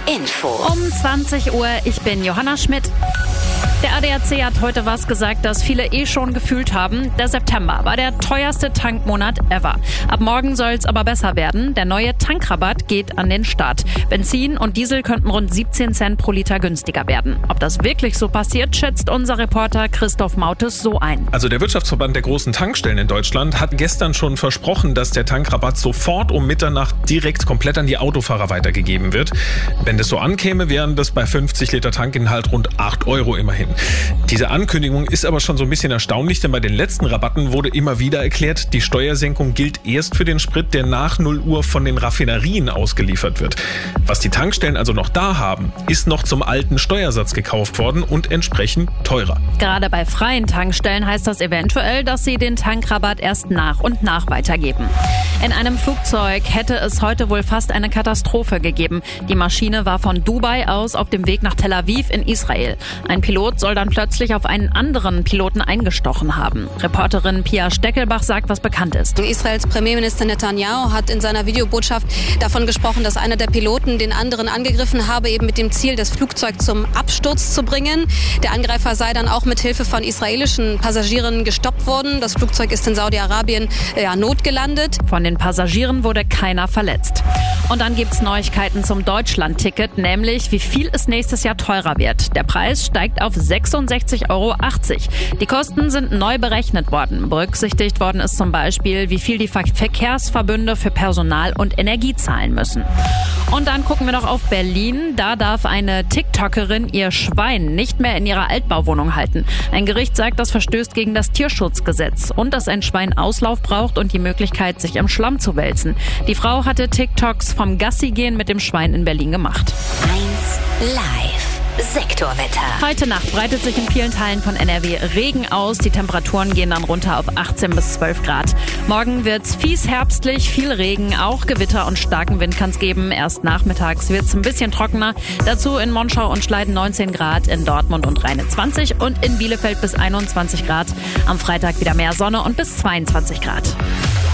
Info. Um 20 Uhr, ich bin Johanna Schmidt. Der ADAC hat heute was gesagt, das viele schon gefühlt haben. Der September war der teuerste Tankmonat ever. Ab morgen soll es aber besser werden. Der neue Tankrabatt geht an den Start. Benzin und Diesel könnten rund 17 Cent pro Liter günstiger werden. Ob das wirklich so passiert, schätzt unser Reporter Christoph Mautes so ein. Also der Wirtschaftsverband der großen Tankstellen in Deutschland hat gestern schon versprochen, dass der Tankrabatt sofort um Mitternacht direkt komplett an die Autofahrer weitergegeben wird. Wenn das so ankäme, wären das bei 50 Liter Tankinhalt rund 8 Euro immerhin. Diese Ankündigung ist aber schon so ein bisschen erstaunlich, denn bei den letzten Rabatten wurde immer wieder erklärt, die Steuersenkung gilt erst für den Sprit, der nach 0 Uhr von den Raffinerien ausgeliefert wird. Was die Tankstellen also noch da haben, ist noch zum alten Steuersatz gekauft worden und entsprechend teurer. Gerade bei freien Tankstellen heißt das eventuell, dass sie den Tankrabatt erst nach und nach weitergeben. In einem Flugzeug hätte es heute wohl fast eine Katastrophe gegeben. Die Maschine war von Dubai aus auf dem Weg nach Tel Aviv in Israel. Ein Pilot soll dann plötzlich auf einen anderen Piloten eingestochen haben. Reporterin Pia Steckelbach sagt, was bekannt ist. Israels Premierminister Netanyahu hat in seiner Videobotschaft davon gesprochen, dass einer der Piloten den anderen angegriffen habe, eben mit dem Ziel, das Flugzeug zum Absturz zu bringen. Der Angreifer sei dann auch mit Hilfe von israelischen Passagieren gestoppt worden. Das Flugzeug ist in Saudi-Arabien notgelandet. Von den Passagieren wurde keiner verletzt. Und dann gibt's Neuigkeiten zum Deutschland-Ticket, nämlich wie viel es nächstes Jahr teurer wird. Der Preis steigt auf 66,80 Euro. Die Kosten sind neu berechnet worden. Berücksichtigt worden ist zum Beispiel, wie viel die Verkehrsverbünde für Personal und Energie zahlen müssen. Und dann gucken wir noch auf Berlin. Da darf eine TikTokerin ihr Schwein nicht mehr in ihrer Altbauwohnung halten. Ein Gericht sagt, das verstößt gegen das Tierschutzgesetz und dass ein Schwein Auslauf braucht und die Möglichkeit, sich im Schlamm zu wälzen. Die Frau hatte TikToks vom Gassigehen mit dem Schwein in Berlin gemacht. 1 Live. Sektorwetter. Heute Nacht breitet sich in vielen Teilen von NRW Regen aus. Die Temperaturen gehen dann runter auf 18 bis 12 Grad. Morgen wird's fies herbstlich, viel Regen, auch Gewitter und starken Wind kann's geben. Erst nachmittags wird's ein bisschen trockener. Dazu in Monschau und Schleiden 19 Grad, in Dortmund und Rheine 20 und in Bielefeld bis 21 Grad. Am Freitag wieder mehr Sonne und bis 22 Grad.